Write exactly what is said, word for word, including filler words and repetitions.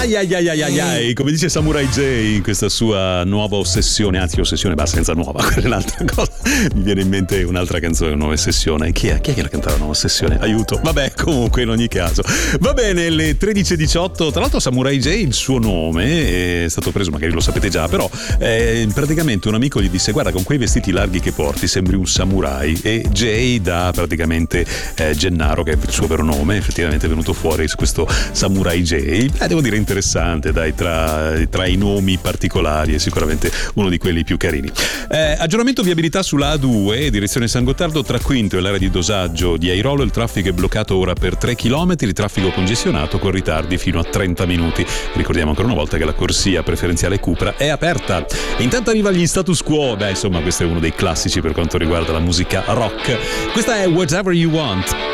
Ai ai ai ai ai ai, come dice Samurai J in questa sua nuova ossessione, anzi ossessione basta, senza nuova, quella è un'altra cosa. Mi viene in mente un'altra canzone, Nuova Ossessione. Chi è? Chi è che la cantava Nuova Ossessione? Aiuto. Vabbè, comunque in ogni caso. Va bene, le tredici e diciotto. Tra l'altro Samurai J, il suo nome è stato preso, magari lo sapete già, però eh, praticamente un amico gli disse: guarda, con quei vestiti larghi che porti sembri un samurai. E J da praticamente eh, Gennaro, che è il suo vero nome, effettivamente è venuto fuori su questo Samurai J. Eh, devo dire interessante, dai, tra, tra i nomi particolari è sicuramente uno di quelli più carini. Eh, aggiornamento viabilità sulla A due, direzione San Gottardo, tra Quinto e l'area di dosaggio di Airolo, il traffico è bloccato ora per tre chilometri, il traffico congestionato con ritardi fino a trenta minuti. Ricordiamo ancora una volta che la corsia preferenziale Cupra è aperta. E intanto arriva gli status quo, beh insomma questo è uno dei classici per quanto riguarda la musica rock. Questa è Whatever You Want.